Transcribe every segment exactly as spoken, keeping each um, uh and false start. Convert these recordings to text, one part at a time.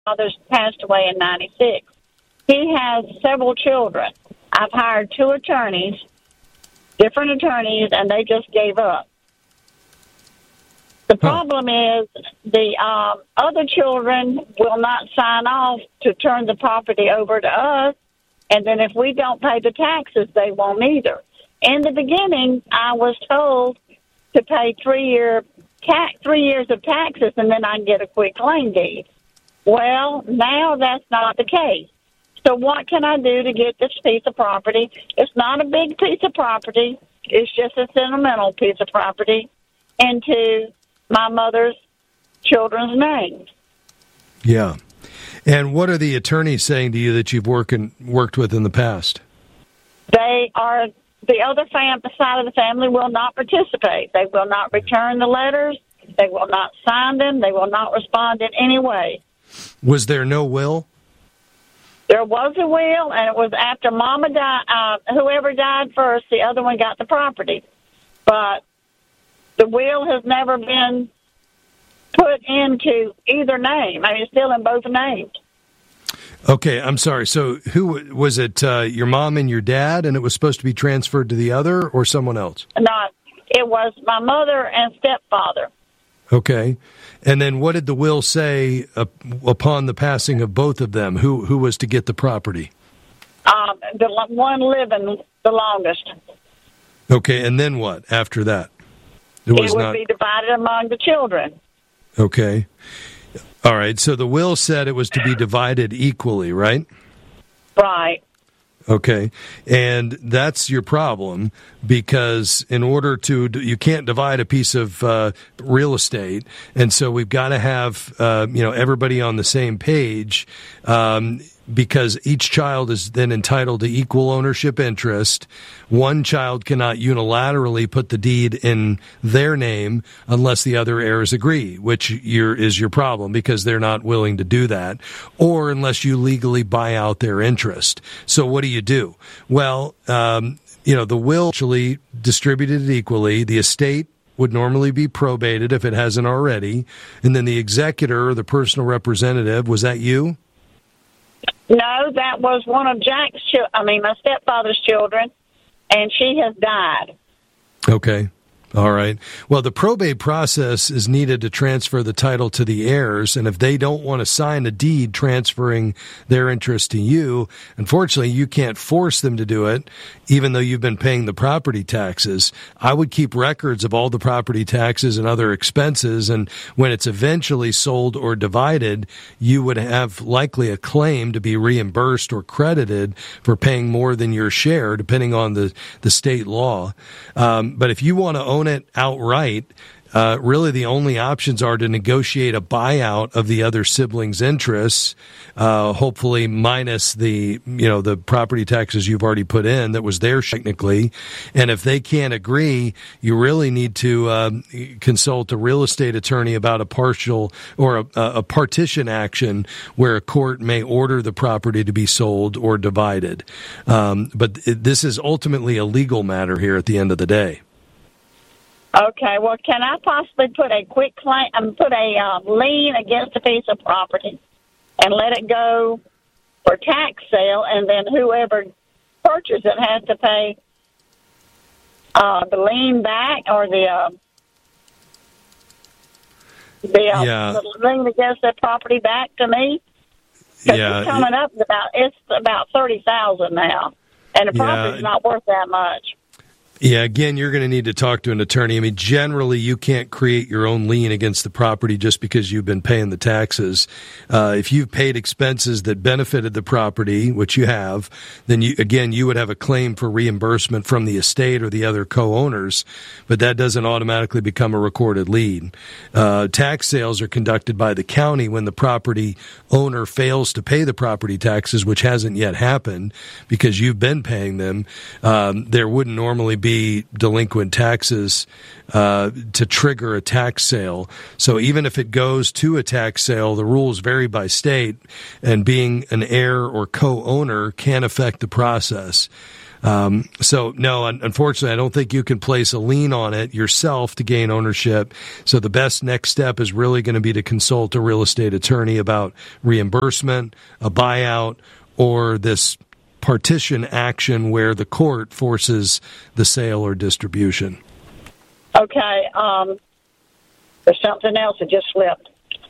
father's passed away in ninety-six. He has several children. I've hired two attorneys, different attorneys, and they just gave up. The problem is the um, other children will not sign off to turn the property over to us, and then if we don't pay the taxes, they won't either. In the beginning, I was told to pay three year tax, three years of taxes, and then I can get a quick claim deed. Well, now that's not the case. So what can I do to get this piece of property? It's not a big piece of property. It's just a sentimental piece of property into my mother's children's names. Yeah. And what are the attorneys saying to you that you've worked in, worked with in the past? They are, the other fam- side of the family will not participate. They will not return the letters. They will not sign them. They will not respond in any way. Was there no will? There was a will, and it was after Mama died. Uh, whoever died first, the other one got the property. But the will has never been put into either name. I mean, it's still in both names. Okay, I'm sorry. So who was it, uh, your mom and your dad, and it was supposed to be transferred to the other or someone else? No, it was my mother and stepfather. Okay. And then what did the will say uh, upon the passing of both of them? Who who was to get the property? Um, the one living the longest. Okay, and then what after that? It, was it would not... be divided among the children. Okay. All right, so the will said it was to be divided equally, right? Right. Okay, and that's your problem because in order to, you can't divide a piece of uh, real estate, and so we've got to have, uh, you know, everybody on the same page um, because each child is then entitled to equal ownership interest. One child cannot unilaterally put the deed in their name unless the other heirs agree, which your, is your problem because they're not willing to do that, or unless you legally buy out their interest. So what do you do? Well, um, you know, the will actually distributed equally. The estate would normally be probated if it hasn't already. And then the executor or the personal representative, was that you? No, that was one of Jack's children, I mean, my stepfather's children, and she has died. Okay. All right. Well, the probate process is needed to transfer the title to the heirs, and if they don't want to sign a deed transferring their interest to you, unfortunately, you can't force them to do it, even though you've been paying the property taxes. I would keep records of all the property taxes and other expenses, and when it's eventually sold or divided, you would have likely a claim to be reimbursed or credited for paying more than your share, depending on the, the state law. Um, but if you want to own it outright, uh, really the only options are to negotiate a buyout of the other siblings' interests, uh, hopefully minus the, you know, the property taxes you've already put in that was theirs technically. And if they can't agree, you really need to um, consult a real estate attorney about a partial or a, a partition action where a court may order the property to be sold or divided. Um, but it, this is ultimately a legal matter here at the end of the day. Okay, well, can I possibly put a quick claim, um, put a uh, lien against a piece of property and let it go for tax sale, and then whoever purchases it has to pay uh, the lien back or the uh, the, uh, yeah. the lien against that property back to me? Because yeah. it's coming up about it's about thirty thousand now, and the property's yeah. not worth that much. Yeah, again, you're going to need to talk to an attorney. I mean, generally, you can't create your own lien against the property just because you've been paying the taxes. Uh, if you've paid expenses that benefited the property, which you have, then you, again, you would have a claim for reimbursement from the estate or the other co-owners, but that doesn't automatically become a recorded lien. Uh, tax sales are conducted by the county when the property owner fails to pay the property taxes, which hasn't yet happened because you've been paying them. Um, there wouldn't normally be delinquent taxes uh, to trigger a tax sale. So even if it goes to a tax sale, the rules vary by state, and being an heir or co-owner can affect the process. Um, so, no, unfortunately, I don't think you can place a lien on it yourself to gain ownership. So the best next step is really going to be to consult a real estate attorney about reimbursement, a buyout, or this partition action where the court forces the sale or distribution. Okay. Um, there's something else that just slipped.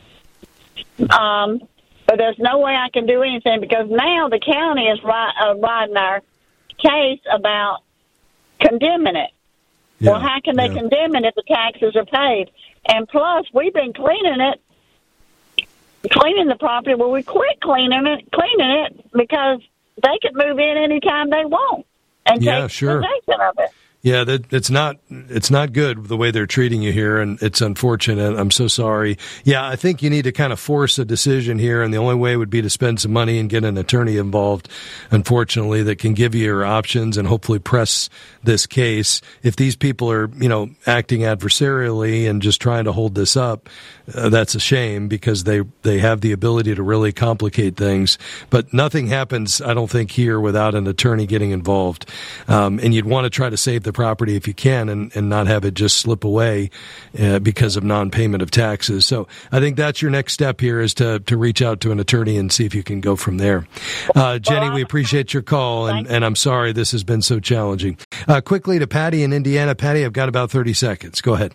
Um, but there's no way I can do anything because now the county is ri- uh, riding our case about condemning it. Yeah, well, how can they yeah. condemn it if the taxes are paid? And plus, we've been cleaning it, cleaning the property. Well, we quit cleaning it, cleaning it because they could move in anytime they want and yeah, take sure. possession of it. Yeah, that, it's not it's not good the way they're treating you here, and it's unfortunate. I'm so sorry. Yeah, I think you need to kind of force a decision here, and the only way would be to spend some money and get an attorney involved, unfortunately, that can give you your options and hopefully press this case. If these people are, you know, acting adversarially and just trying to hold this up, uh, that's a shame because they, they have the ability to really complicate things. But nothing happens, I don't think, here without an attorney getting involved. Um, and you'd want to try to save the property if you can and, and not have it just slip away uh, because of non-payment of taxes. So I think that's your next step here is to, to reach out to an attorney and see if you can go from there. Uh, Jenny, we appreciate your call, and, and I'm sorry this has been so challenging. Uh, quickly to Patty in Indiana. Patty, I've got about thirty seconds. Go ahead.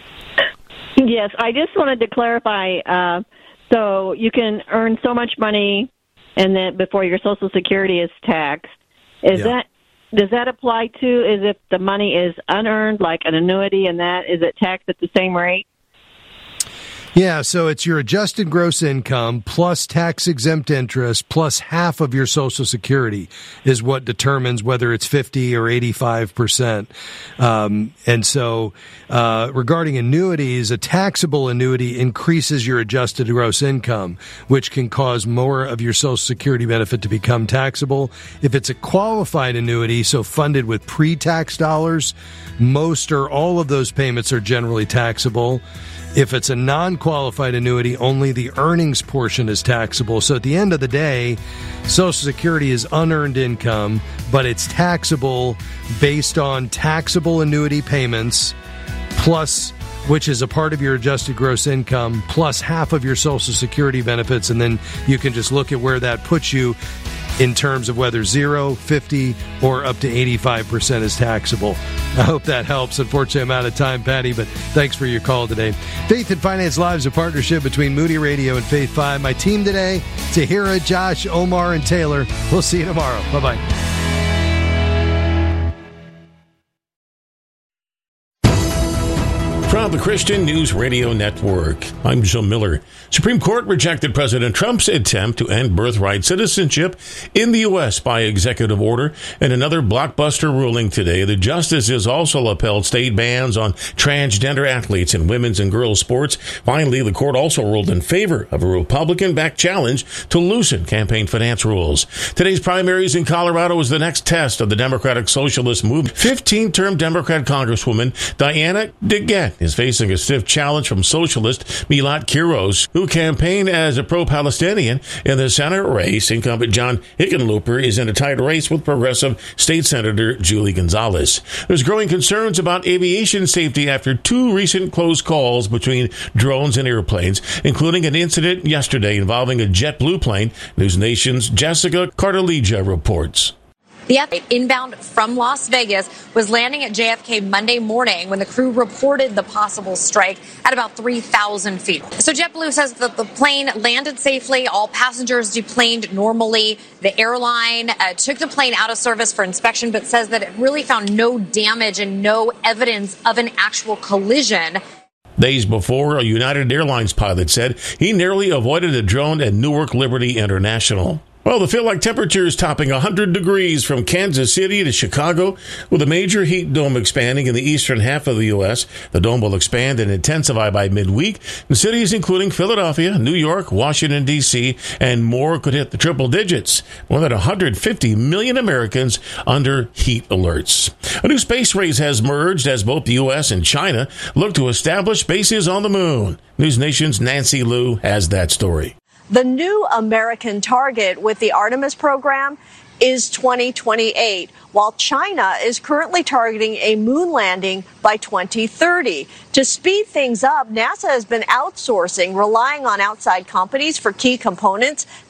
Yes, I just wanted to clarify. Uh, so you can earn so much money and then before your Social Security is taxed. Is yeah. that Does that apply to, is if the money is unearned, like an annuity and that, is it taxed at the same rate? Yeah, so it's your adjusted gross income plus tax-exempt interest plus half of your Social Security is what determines whether it's fifty or eighty-five percent. Um, and so uh, regarding annuities, a taxable annuity increases your adjusted gross income, which can cause more of your Social Security benefit to become taxable. If it's a qualified annuity, so funded with pre-tax dollars, most or all of those payments are generally taxable. If it's a non-qualified annuity, only the earnings portion is taxable. So at the end of the day, Social Security is unearned income, but it's taxable based on taxable annuity payments, plus, which is a part of your adjusted gross income, plus half of your Social Security benefits, and then you can just look at where that puts you in terms of whether zero, fifty, or up to eighty-five percent is taxable. I hope that helps. Unfortunately, I'm out of time, Patty, but thanks for your call today. Faith and Finance Live is a partnership between Moody Radio and Faith five. My team today, Tahira, Josh, Omar, and Taylor. We'll see you tomorrow. Bye-bye. From the Christian News Radio Network, I'm Joe Miller. Supreme Court rejected President Trump's attempt to end birthright citizenship in the U S by executive order. In another blockbuster ruling today, the justices also upheld state bans on transgender athletes in women's and girls' sports. Finally, the court also ruled in favor of a Republican-backed challenge to loosen campaign finance rules. Today's primaries in Colorado is the next test of the Democratic Socialist movement. fifteen-term Democrat Congresswoman Diana DeGette is facing a stiff challenge from socialist Milat Quiros, who campaigned as a pro-Palestinian in the Senate race. Incumbent John Hickenlooper is in a tight race with progressive State Senator Julie Gonzalez. There's growing concerns about aviation safety after two recent close calls between drones and airplanes, including an incident yesterday involving a JetBlue plane. News Nation's Jessica Cardelija reports. The F A A inbound from Las Vegas was landing at J F K Monday morning when the crew reported the possible strike at about three thousand feet. So JetBlue says that the plane landed safely. All passengers deplaned normally. The airline uh, took the plane out of service for inspection, but says that it really found no damage and no evidence of an actual collision. Days before, a United Airlines pilot said he nearly avoided a drone at Newark Liberty International. Well, the feel like temperatures topping one hundred degrees from Kansas City to Chicago, with a major heat dome expanding in the eastern half of the U S. The dome will expand and intensify by midweek. And cities including Philadelphia, New York, Washington, D C, and more could hit the triple digits. More than one hundred fifty million Americans under heat alerts. A new space race has merged as both the U S and China look to establish bases on the moon. News Nation's Nancy Liu has that story. The new American target with the Artemis program is twenty twenty-eight, while China is currently targeting a moon landing by twenty thirty. To speed things up, NASA has been outsourcing, relying on outside companies for key components